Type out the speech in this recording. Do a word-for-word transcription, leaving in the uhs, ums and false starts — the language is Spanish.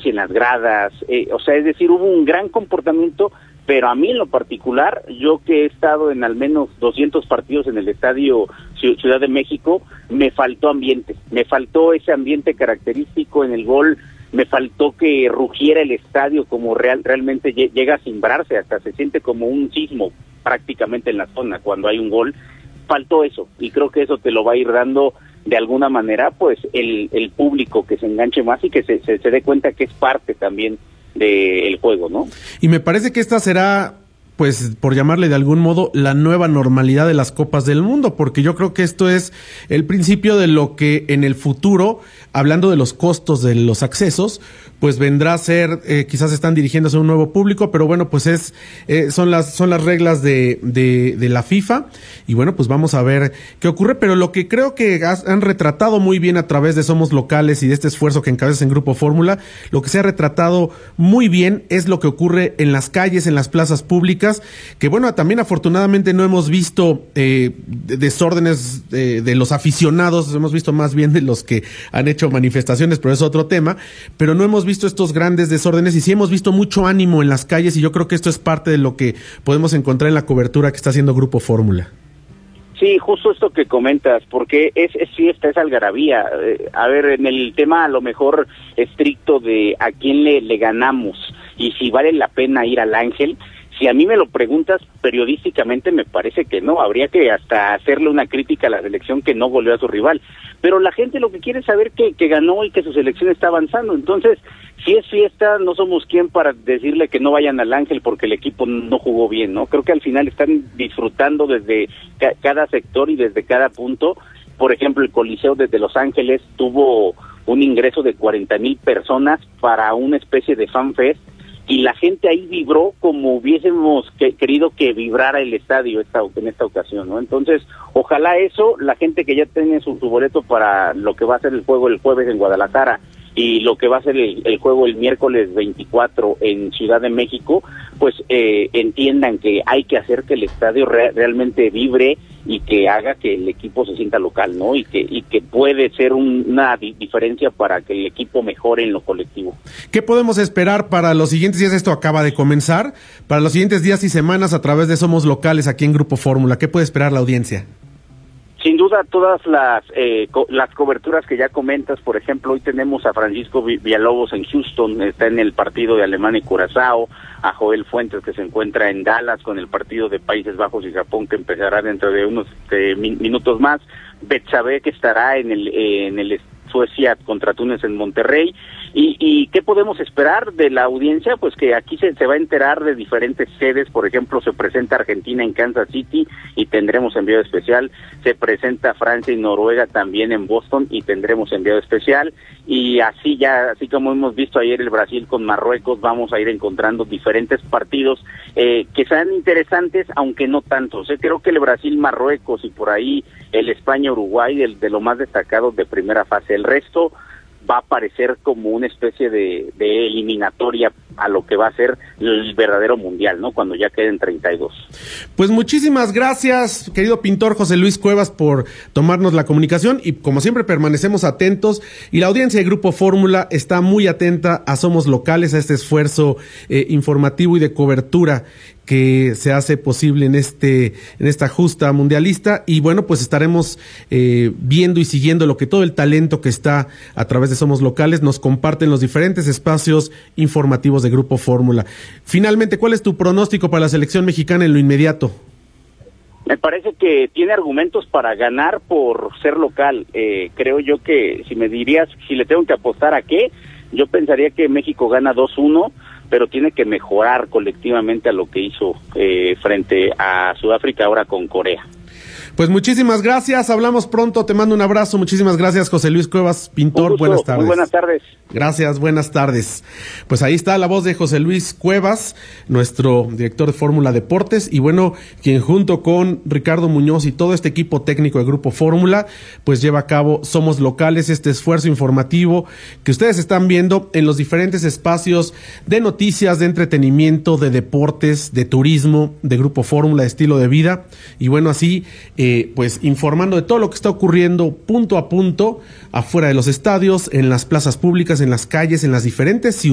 mariachi en las gradas, eh, o sea, es decir, hubo un gran comportamiento, pero a mí en lo particular, yo que he estado en al menos doscientos partidos en el Estadio Ciudad de México, me faltó ambiente, me faltó ese ambiente característico en el gol, me faltó que rugiera el estadio como real, realmente llega a cimbrarse, hasta se siente como un sismo prácticamente en la zona cuando hay un gol. Faltó eso, y creo que eso te lo va a ir dando de alguna manera pues el, el público, que se enganche más y que se, se, se dé cuenta que es parte también del juego, ¿no? Y me parece que esta será, pues, por llamarle de algún modo, la nueva normalidad de las Copas del Mundo, porque yo creo que esto es el principio de lo que en el futuro, hablando de los costos de los accesos, pues vendrá a ser, eh, quizás están dirigiéndose a un nuevo público, pero bueno, pues es eh, son las son las reglas de, de, de la FIFA, y bueno, pues vamos a ver qué ocurre, pero lo que creo que has, han retratado muy bien a través de Somos Locales y de este esfuerzo que encabezas en Grupo Fórmula, lo que se ha retratado muy bien es lo que ocurre en las calles, en las plazas públicas, que bueno, también afortunadamente no hemos visto eh, desórdenes eh, de los aficionados, hemos visto más bien de los que han hecho manifestaciones, pero es otro tema, pero no hemos visto estos grandes desórdenes y sí hemos visto mucho ánimo en las calles, y yo creo que esto es parte de lo que podemos encontrar en la cobertura que está haciendo Grupo Fórmula. Sí, justo esto que comentas, porque es, es fiesta, es algarabía. Eh, a ver, en el tema a lo mejor estricto de a quién le, le ganamos y si vale la pena ir al Ángel, si a mí me lo preguntas periodísticamente, me parece que no, habría que hasta hacerle una crítica a la selección que no goleó a su rival, pero la gente lo que quiere es saber que, que ganó y que su selección está avanzando. Entonces, si es fiesta, no somos quien para decirle que no vayan al Ángel porque el equipo no jugó bien, ¿no? Creo que al final están disfrutando desde ca- cada sector y desde cada punto. Por ejemplo, el Coliseo desde Los Ángeles tuvo un ingreso de cuarenta mil personas para una especie de fan fest, y la gente ahí vibró como hubiésemos que, querido que vibrara el estadio esta, en esta ocasión, ¿no? Entonces, ojalá eso, la gente que ya tiene su, su boleto para lo que va a ser el juego el jueves en Guadalajara y lo que va a ser el, el juego el miércoles veinticuatro en Ciudad de México, pues eh, entiendan que hay que hacer que el estadio re- realmente vibre y que haga que el equipo se sienta local, ¿no? Y que y que puede ser un, una di- diferencia para que el equipo mejore en lo colectivo. ¿Qué podemos esperar para los siguientes días? Esto acaba de comenzar. Para los siguientes días y semanas a través de Somos Locales aquí en Grupo Fórmula, ¿qué puede esperar la audiencia? Sin duda, todas las eh, co- las coberturas que ya comentas, por ejemplo, hoy tenemos a Francisco Villalobos en Houston, está en el partido de Alemania y Curazao, a Joel Fuentes que se encuentra en Dallas con el partido de Países Bajos y Japón que empezará dentro de unos eh, min- minutos más, Betsabe que estará en el eh, en el Suecia contra Túnez en Monterrey. ¿Y, y qué podemos esperar de la audiencia? Pues que aquí se, se va a enterar de diferentes sedes. Por ejemplo, se presenta Argentina en Kansas City y tendremos enviado especial. Se presenta Francia y Noruega también en Boston y tendremos enviado especial. Y así ya, así como hemos visto ayer el Brasil con Marruecos, vamos a ir encontrando diferentes partidos eh, que sean interesantes, aunque no tantos. Eh, creo que el Brasil-Marruecos y por ahí el España-Uruguay, de, de lo más destacado de primera fase. El resto va a parecer como una especie de, de eliminatoria a lo que va a ser el verdadero mundial, ¿no? Cuando ya queden treinta y dos. Pues muchísimas gracias, querido pintor José Luis Cuevas, por tomarnos la comunicación, y como siempre permanecemos atentos, y la audiencia de Grupo Fórmula está muy atenta a Somos Locales, a este esfuerzo eh, informativo y de cobertura que se hace posible en este en esta justa mundialista, y bueno, pues estaremos eh, viendo y siguiendo lo que todo el talento que está a través de Somos Locales nos comparten los diferentes espacios informativos de Grupo Fórmula. Finalmente, ¿cuál es tu pronóstico para la selección mexicana en lo inmediato? Me parece que tiene argumentos para ganar por ser local. Eh, creo yo que si me dirías, si le tengo que apostar a qué, yo pensaría que México gana dos uno, pero tiene que mejorar colectivamente a lo que hizo eh, frente a Sudáfrica ahora con Corea. Pues muchísimas gracias, hablamos pronto, te mando un abrazo, muchísimas gracias José Luis Cuevas, pintor, buenas tardes. Muy buenas tardes. Gracias, buenas tardes. Pues ahí está la voz de José Luis Cuevas, nuestro director de Fórmula Deportes, y bueno, quien junto con Ricardo Muñoz y todo este equipo técnico de Grupo Fórmula, pues lleva a cabo Somos Locales, este esfuerzo informativo que ustedes están viendo en los diferentes espacios de noticias, de entretenimiento, de deportes, de turismo, de Grupo Fórmula, de estilo de vida, y bueno, así eh, pues informando de todo lo que está ocurriendo punto a punto, afuera de los estadios, en las plazas públicas, en las calles, en las diferentes ciudades